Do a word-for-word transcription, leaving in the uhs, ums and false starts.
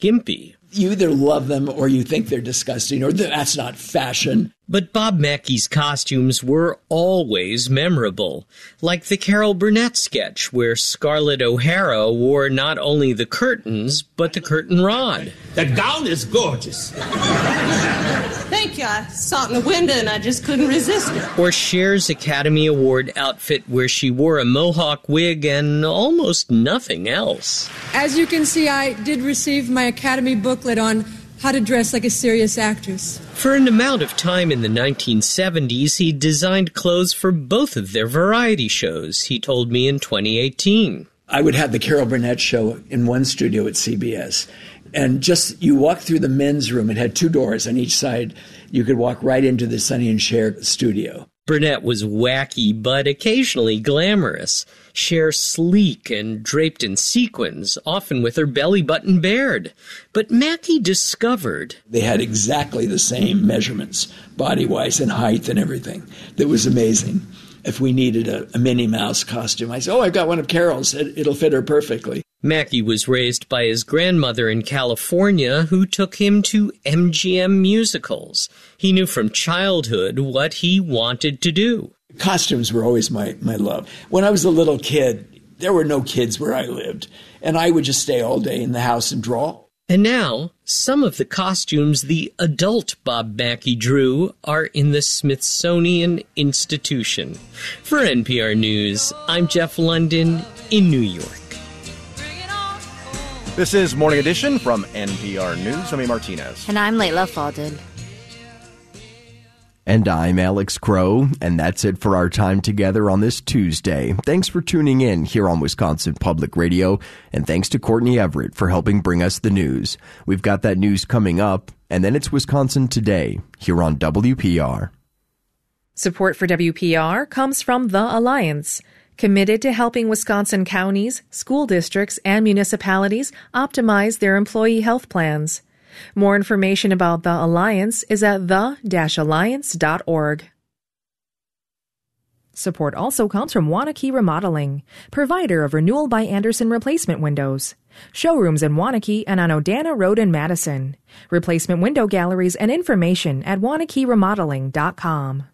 skimpy. You either love them or you think they're disgusting or that's not fashion. But Bob Mackey's costumes were always memorable, like the Carol Burnett sketch where Scarlett O'Hara wore not only the curtains, but the curtain rod. That gown is gorgeous. Thank you. I saw it in the window and I just couldn't resist it. Or Cher's Academy Award outfit where she wore a mohawk wig and almost nothing else. As you can see, I did receive my Academy booklet on how to dress like a serious actress. For an amount of time in the nineteen seventies, he designed clothes for both of their variety shows, he told me in twenty eighteen. I would have the Carol Burnett show in one studio at C B S. And just, you walk through the men's room. It had two doors on each side. You could walk right into the Sonny and Cher studio. Burnett was wacky, but occasionally glamorous. Cher sleek and draped in sequins, often with her belly button bared. But Mackey discovered they had exactly the same measurements, body-wise and height and everything. That was amazing. If we needed a, a Minnie Mouse costume, I said, oh, I've got one of Carol's. It, it'll fit her perfectly. Mackey was raised by his grandmother in California, who took him to M G M musicals. He knew from childhood what he wanted to do. Costumes were always my, my love. When I was a little kid, there were no kids where I lived, and I would just stay all day in the house and draw. And now, some of the costumes the adult Bob Mackey drew are in the Smithsonian Institution. For N P R News, I'm Jeff London in New York. This is Morning Edition from N P R News. I'm Amy Martinez. And I'm Layla Faldin. And I'm Alex Crow, and that's it for our time together on this Tuesday. Thanks for tuning in here on Wisconsin Public Radio, and thanks to Courtney Everett for helping bring us the news. We've got that news coming up, and then it's Wisconsin Today here on W P R. Support for W P R comes from The Alliance, committed to helping Wisconsin counties, school districts, and municipalities optimize their employee health plans. More information about The Alliance is at the dash alliance dot org. Support also comes from Waunakee Remodeling, provider of Renewal by Andersen replacement windows. Showrooms in Waunakee and on Odana Road in Madison. Replacement window galleries and information at waunakee remodeling dot com.